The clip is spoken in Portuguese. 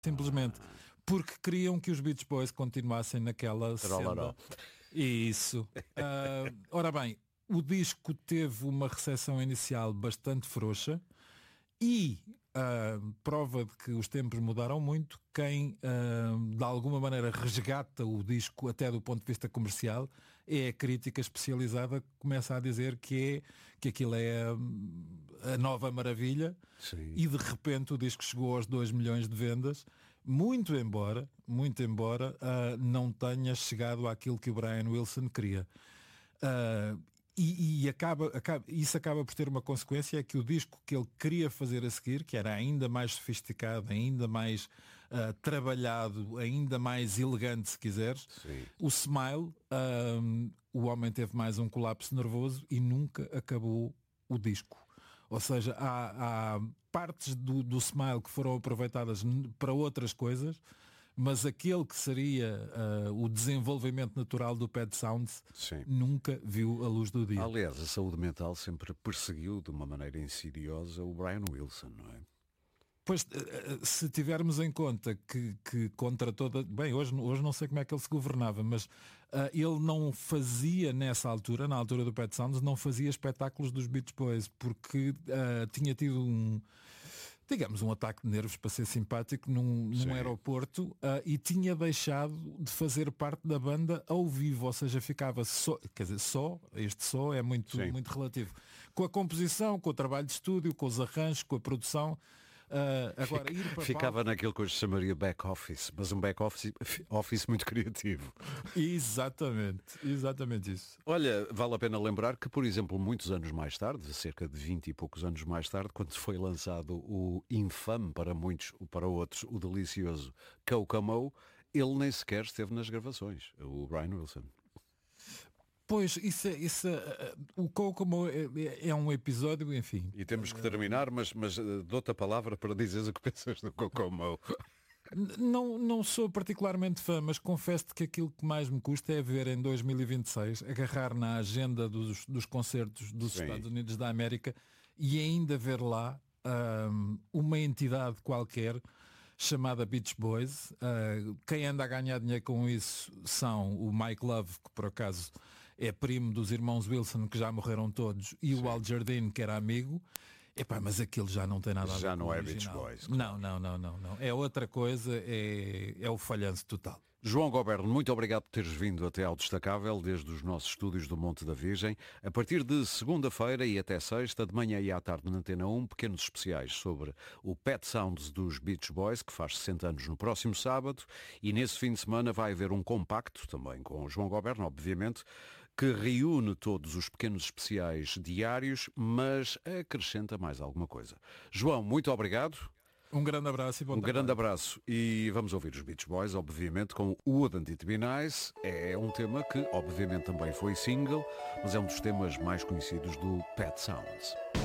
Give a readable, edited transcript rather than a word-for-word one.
simplesmente porque queriam que os Beach Boys continuassem naquela senda. Isso. Ora bem, o disco teve uma recepção inicial bastante frouxa e prova de que os tempos mudaram muito. Quem de alguma maneira resgata o disco até do ponto de vista comercial é a crítica especializada que começa a dizer que aquilo é a nova maravilha. Sim. E de repente o disco chegou aos 2 milhões de vendas, muito embora não tenha chegado àquilo que o Brian Wilson queria. Isso acaba por ter uma consequência, é que o disco que ele queria fazer a seguir, que era ainda mais sofisticado, ainda mais trabalhado, ainda mais elegante, se quiseres, Sim. o Smile, o homem teve mais um colapso nervoso e nunca acabou o disco. Ou seja, há partes do Smile que foram aproveitadas para outras coisas, mas aquele que seria o desenvolvimento natural do Pet Sounds nunca viu a luz do dia. Aliás, a saúde mental sempre perseguiu de uma maneira insidiosa o Brian Wilson, não é? Pois, se tivermos em conta que contra toda... Bem, hoje não sei como é que ele se governava, mas ele não fazia nessa altura, na altura do Pet Sounds, não fazia espetáculos dos Beach Boys, porque tinha tido um ataque de nervos, para ser simpático, num aeroporto, e tinha deixado de fazer parte da banda ao vivo, ou seja, ficava só, este só é muito relativo, com a composição, com o trabalho de estúdio, com os arranjos, com a produção. Agora, ir para ficava naquilo que hoje chamaria back office, mas um back office muito criativo. Exatamente isso. Olha, vale a pena lembrar que, por exemplo, muitos anos mais tarde, cerca de 20 e poucos anos mais tarde, quando foi lançado o infame para muitos, para outros, o delicioso Kokomo, ele nem sequer esteve nas gravações, o Brian Wilson. Pois, o Kokomo é um episódio, enfim. E temos que terminar, mas dou-te a palavra para dizeres o que pensas do Kokomo. Não sou particularmente fã, mas confesso-te que aquilo que mais me custa é ver em 2026, agarrar na agenda dos concertos dos Estados Unidos da América e ainda ver lá uma entidade qualquer chamada Beach Boys. Quem anda a ganhar dinheiro com isso são o Mike Love, que por acaso é primo dos irmãos Wilson, que já morreram todos, e o Al Jardine, que era amigo. Mas aquilo já não tem nada a ver já com não o é original. Beach Boys. Claro. Não. É outra coisa, é o falhanço total. João Goberno, muito obrigado por teres vindo até ao Destacável, desde os nossos estúdios do Monte da Virgem. A partir de segunda-feira e até sexta, de manhã e à tarde na Antena 1, pequenos especiais sobre o Pet Sounds dos Beach Boys, que faz 60 anos no próximo sábado. E nesse fim de semana vai haver um compacto, também com o João Goberno, obviamente, que reúne todos os pequenos especiais diários, mas acrescenta mais alguma coisa. João, muito obrigado. Um grande abraço e bom trabalho. Grande abraço. E vamos ouvir os Beach Boys, obviamente, com Wouldn't It Be Nice. É um tema que, obviamente, também foi single, mas é um dos temas mais conhecidos do Pet Sounds.